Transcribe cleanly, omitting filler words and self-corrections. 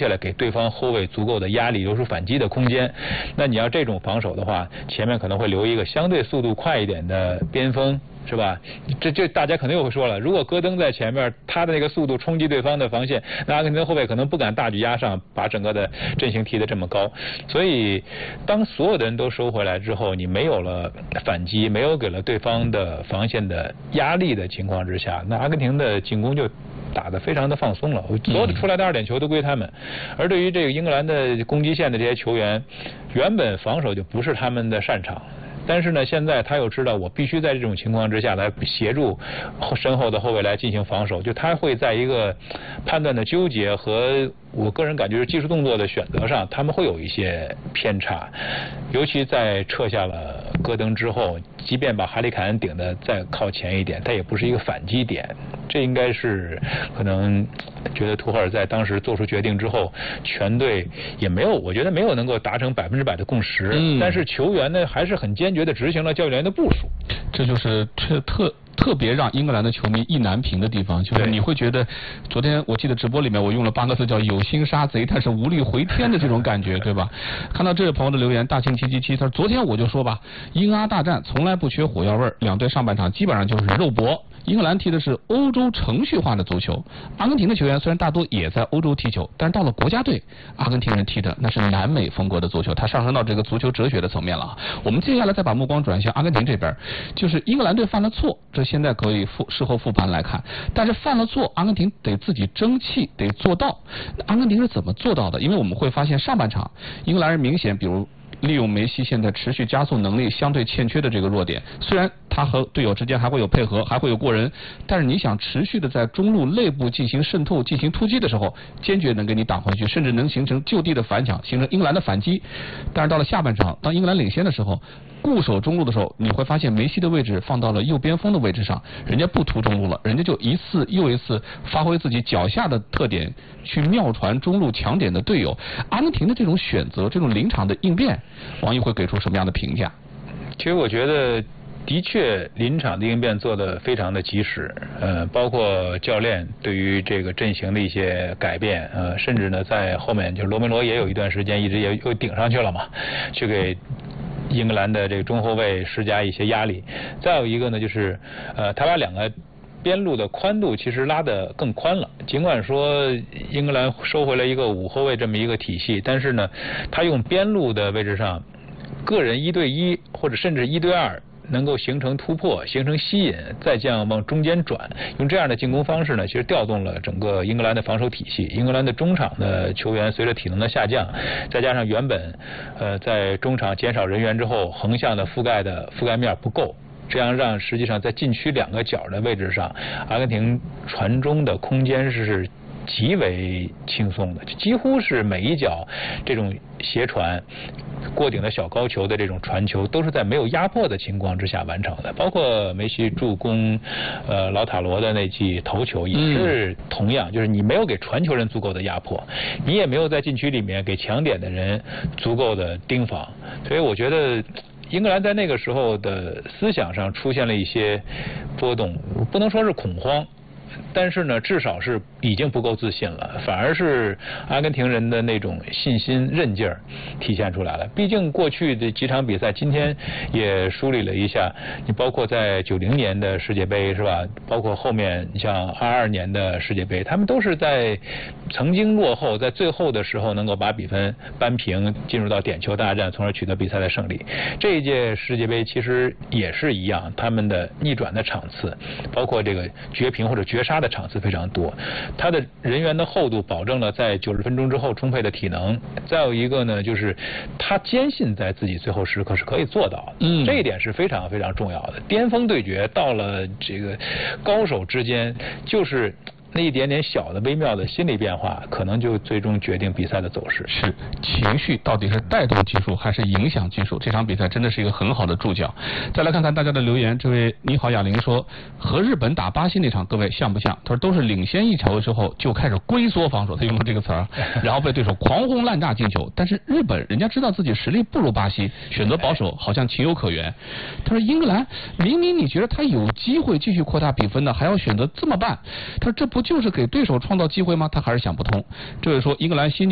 下来，给对方后卫足够的压力，留出反击的空间。那你要这种防守的话，前面可能会留一个相对速度快一点的边锋。是吧？这大家可能又会说了，如果戈登在前面，他的那个速度冲击对方的防线，那阿根廷的后卫可能不敢大举压上，把整个的阵型提得这么高。所以，当所有的人都收回来之后，你没有了反击，没有给了对方的防线的压力的情况之下，那阿根廷的进攻就打得非常的放松了，所有的出来的2点球都归他们。而对于这个英格兰的攻击线的这些球员，原本防守就不是他们的擅长。但是呢，现在他又知道我必须在这种情况之下来协助身后的后卫来进行防守，就他会在一个判断的纠结和我个人感觉是技术动作的选择上，他们会有一些偏差，尤其在撤下了戈登之后，即便把哈里凯恩顶得再靠前一点，他也不是一个反击点。这应该是可能觉得图赫尔在当时做出决定之后，全队也没有，我觉得没有能够达成100%的共识。但是球员呢还是很坚决地执行了教练的部署。 这就是特别让英格兰的球迷意难平的地方，就是你会觉得，昨天我记得直播里面我用了8个字叫有心杀贼，但是无力回天的这种感觉，对吧？看到这位朋友的留言，大庆777，他说昨天我就说吧，英阿大战从来不缺火药味儿，两队上半场基本上就是肉搏。英格兰踢的是欧洲程序化的足球，阿根廷的球员虽然大多也在欧洲踢球，但是到了国家队，阿根廷人踢的那是南美风格的足球，它上升到这个足球哲学的层面了。我们接下来再把目光转向阿根廷这边，就是英格兰队犯了错，这现在可以事后复盘来看，但是犯了错，阿根廷得自己争气，得做到。阿根廷是怎么做到的？因为我们会发现上半场英格兰人明显，比如利用梅西现在持续加速能力相对欠缺的这个弱点，虽然他和队友之间还会有配合，还会有过人，但是你想持续的在中路内部进行渗透、进行突击的时候，坚决能给你挡回去，甚至能形成就地的反抢，形成英格兰的反击。但是到了下半场，当英格兰领先的时候，固守中路的时候，你会发现梅西的位置放到了右边锋的位置上，人家不突中路了，人家就一次又一次发挥自己脚下的特点，去妙传中路强点的队友。阿根廷的这种选择，这种临场的应变，王毅会给出什么样的评价？ 其实我觉得的确临场的应变做得非常的及时，包括教练对于这个阵型的一些改变，甚至呢在后面就是罗梅罗也有一段时间一直也又顶上去了嘛，去给英格兰的这个中后卫施加一些压力。再有一个呢就是他把2个边路的宽度其实拉得更宽了，尽管说英格兰收回了一个5后卫这么一个体系，但是呢他用边路的位置上个人1对1或者甚至1对2能够形成突破，形成吸引，再这样往中间转，用这样的进攻方式呢，其实调动了整个英格兰的防守体系。英格兰的中场的球员随着体能的下降，再加上原本在中场减少人员之后，横向的覆盖面不够，这样让实际上在禁区2个角的位置上，阿根廷传中的空间是极为轻松的，几乎是每一脚这种斜传过顶的小高球的这种传球都是在没有压迫的情况之下完成的，包括梅西助攻劳塔罗的那记头球也是同样，就是你没有给传球人足够的压迫，你也没有在禁区里面给强点的人足够的盯防，所以我觉得英格兰在那个时候的思想上出现了一些波动，不能说是恐慌，但是呢至少是已经不够自信了，反而是阿根廷人的那种信心韧劲儿体现出来了。毕竟过去的几场比赛，今天也梳理了一下，你包括在90年的世界杯是吧，包括后面像22年的世界杯，他们都是在曾经落后，在最后的时候能够把比分扳平，进入到点球大战，从而取得比赛的胜利。这一届世界杯其实也是一样，他们的逆转的场次，包括这个绝平或者绝杀的场次非常多，他的人员的厚度保证了在90分钟之后充沛的体能。再有一个呢，就是他坚信在自己最后时刻是可以做到的，这一点是非常非常重要的。巅峰对决到了这个高手之间，就是那一点点小的微妙的心理变化，可能就最终决定比赛的走势。 是情绪到底是带动技术还是影响技术？这场比赛真的是一个很好的注脚。再来看看大家的留言，这位你好哑铃说，和日本打巴西那场各位像不像？他说都是领先1球之后就开始龟缩防守，他用了这个词儿，然后被对手狂轰滥炸进球。但是日本人家知道自己实力不如巴西，选择保守好像情有可原。他说英格兰明明你觉得他有机会继续扩大比分的，还要选择这么办？他说这不就是给对手创造机会吗？他还是想不通。这位说英格兰新